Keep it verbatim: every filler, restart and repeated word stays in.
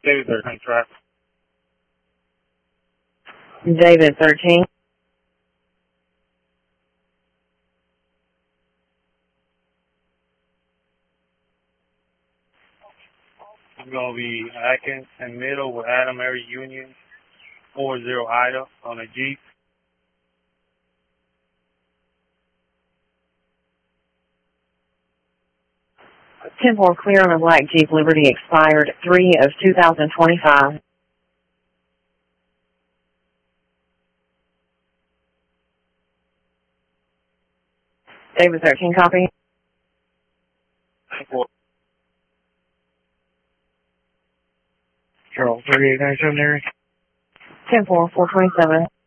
David thirteen traffic. David thirteen. It's going to be Atkins and Middle with Adam Area Union, four zero Ida on a Jeep. ten four clear on a black Jeep Liberty expired three of two thousand twenty-five. David thirteen copy. Charles thirty-eight ninety-seven area. ten four, four twenty-seven.